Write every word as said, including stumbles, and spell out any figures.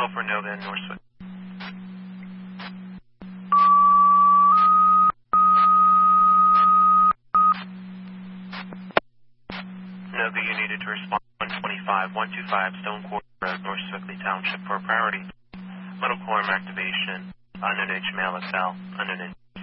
for Nova and Northwood. Nova, you needed to respond one twenty-five, one twenty-five Stone Court Road, North Swickley Township for a priority medical arm activation, unknown H M L S L, unknown